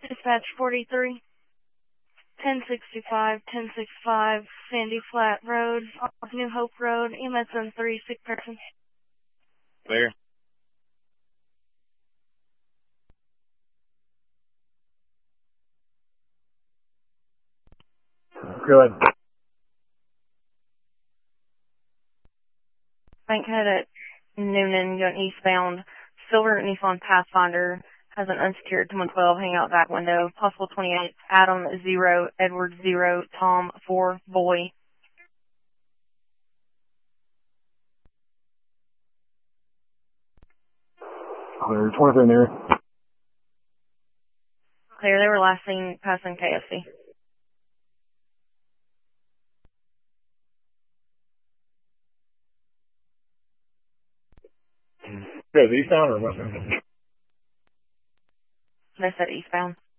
Dispatch 43, 1065, Sandy Flat Road, off New Hope Road, EMS on 3, sick person. Clear. Go ahead. Bankhead at Noonan, going eastbound. Silver Nissan Pathfinder has an unsecured 112 hangout back window. Possible 28. Adam 0, Edward 0, Tom 4, boy. Clear. 23 near. Clear. They were last seen passing KFC. Good. Eastbound or westbound? They said eastbound.